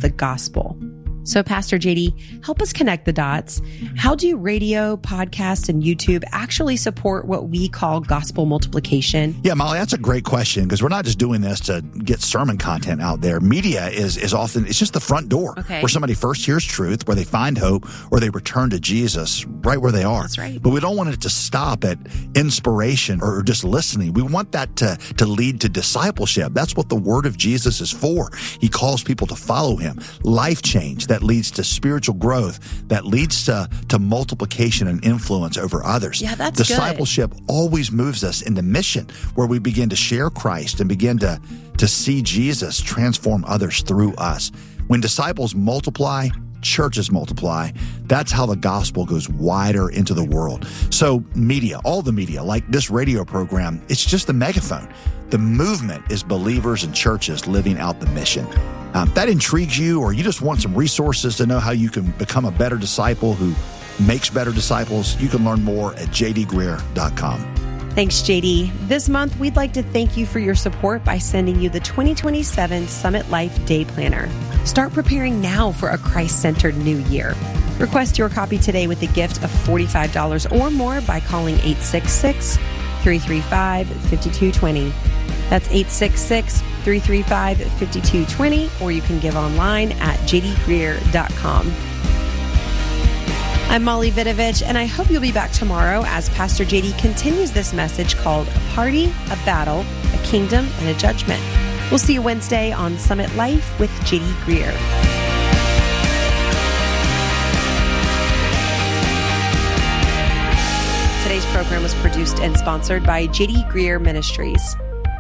the gospel. So, Pastor JD, help us connect the dots. How do radio, podcasts, and YouTube actually support what we call gospel multiplication? Yeah, Molly, that's a great question, because we're not just doing this to get sermon content out there. Media is often, it's just the front door where somebody first hears truth, where they find hope, or they return to Jesus right where they are. That's right. But we don't want it to stop at inspiration or just listening. We want that to lead to discipleship. That's what the word of Jesus is for. He calls people to follow him. Life change that leads to spiritual growth, that leads to multiplication and influence over others. Yeah, that's Discipleship good. always moves us into mission, where we begin to share Christ and begin to see Jesus transform others through us. When disciples multiply, churches multiply. That's how the gospel goes wider into the world. So media, all the media, like this radio program, it's just the megaphone. The movement is believers and churches living out the mission. That intrigues you, or you just want some resources to know how you can become a better disciple who makes better disciples, you can learn more at jdgreear.com. Thanks, JD. This month, we'd like to thank you for your support by sending you the 2027 Summit Life Day Planner. Start preparing now for a Christ-centered new year. Request your copy today with a gift of $45 or more by calling 866-335-5220. That's 866-335-5220, or you can give online at jdgreear.com. I'm Molly Vidovich, and I hope you'll be back tomorrow as Pastor JD continues this message called A Party, a Battle, a Kingdom, and a Judgment. We'll see you Wednesday on Summit Life with JD Greear. Today's program was produced and sponsored by JD Greear Ministries.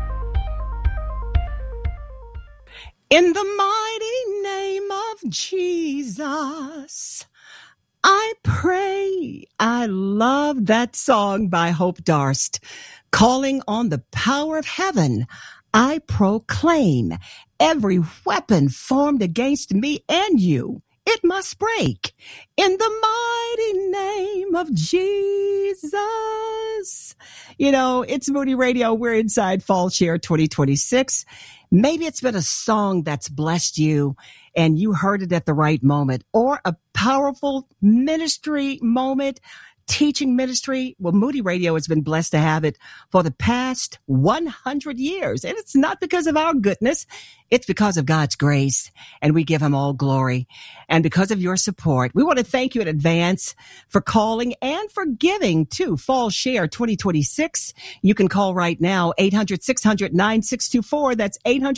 In the mighty name of Jesus, I pray. I love that song by Hope Darst. Calling on the power of heaven, I proclaim every weapon formed against me and you, it must break. In the mighty name of Jesus. You know, it's Moody Radio. We're inside Fall Share 2026. Maybe it's been a song that's blessed you and you heard it at the right moment, or a powerful ministry moment, teaching ministry. Well, Moody Radio has been blessed to have it for the past 100 years. And it's not because of our goodness. It's because of God's grace, and we give him all glory. And because of your support, we want to thank you in advance for calling and for giving to Fall Share 2026. You can call right now, 800-600-9624. That's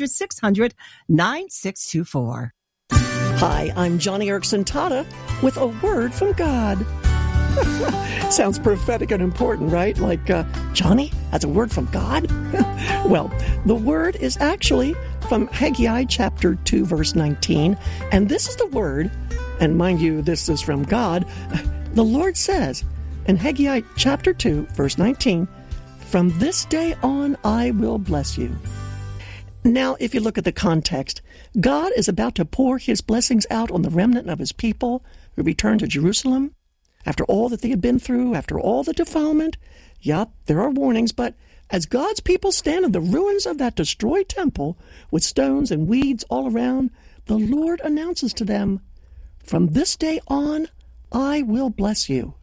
800-600-9624. Hi, I'm Johnny Erickson Tata with a word from God. Sounds prophetic and important, right? Like, Johnny has a word from God? Well, the word is actually from Haggai chapter 2, verse 19. And this is the word, and mind you, this is from God. The Lord says in Haggai chapter 2, verse 19, "From this day on, I will bless you." Now, if you look at the context, God is about to pour his blessings out on the remnant of his people who returned to Jerusalem after all that they had been through, after all the defilement. Yup, there are warnings, but as God's people stand in the ruins of that destroyed temple with stones and weeds all around, the Lord announces to them, "From this day on, I will bless you."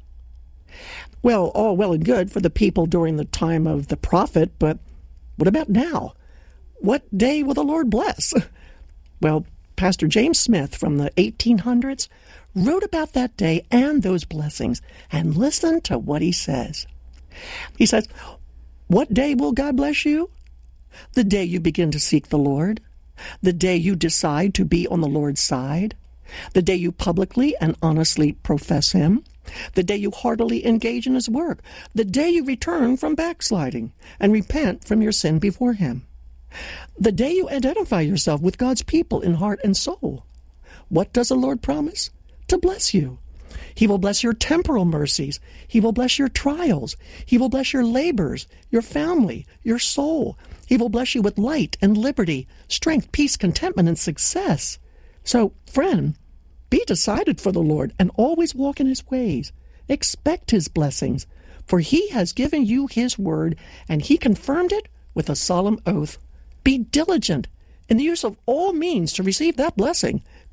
Well, all well and good for the people during the time of the prophet, but what about now? What day will the Lord bless? Well, Pastor James Smith from the 1800s wrote about that day and those blessings, and listen to what he says. He says, "What day will God bless you? The day you begin to seek the Lord, the day you decide to be on the Lord's side, the day you publicly and honestly profess him, the day you heartily engage in his work, the day you return from backsliding and repent from your sin before him. The day you identify yourself with God's people in heart and soul. What does the Lord promise? To bless you. He will bless your temporal mercies. He will bless your trials. He will bless your labors, your family, your soul. He will bless you with light and liberty, strength, peace, contentment, and success. So, friend, be decided for the Lord and always walk in his ways. Expect his blessings, for he has given you his word, and he confirmed it with a solemn oath. Be diligent in the use of all means to receive that blessing,